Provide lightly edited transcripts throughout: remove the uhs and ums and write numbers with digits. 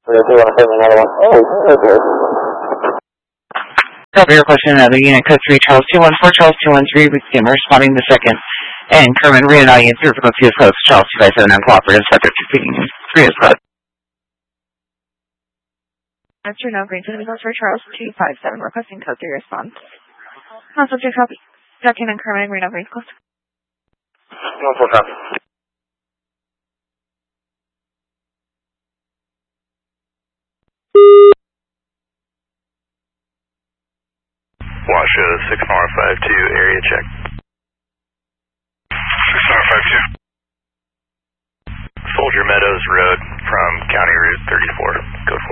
Another one. Oh, okay. Copy your question, another unit code 3 Charles 214, Charles 213, begin responding the second. And Kerman, read an audience through frequency of host, Charles 257, uncooperative, subject to feeding 3 is code. Answer no, green to the for Charles 257, requesting code 3 response. Non-subject copy. Document Kerman, read no, green close. 1-4 copy. Washoe 6R52, area check. 6R52. Soldier Meadows Road from County Route 34, code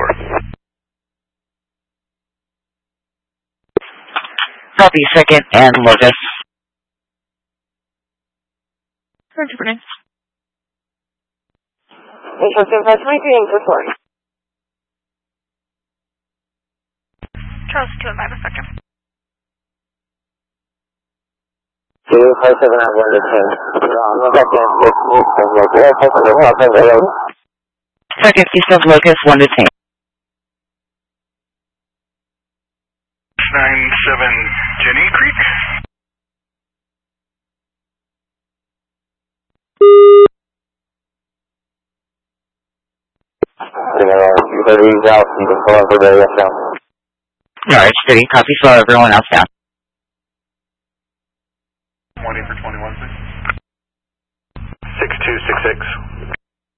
4. Copy second and Locus. Roger, Brennan. Interesting, 523 and for 4. Charles 2 and 5 a second. 257 at 1 to 10. Second, east of Locus, 1 to 10. 97 Jenny Creek. You better ease out so you can pull up for the yes down. Alright, steady. Copy, slow everyone else down. 20 for 21, please. 6266.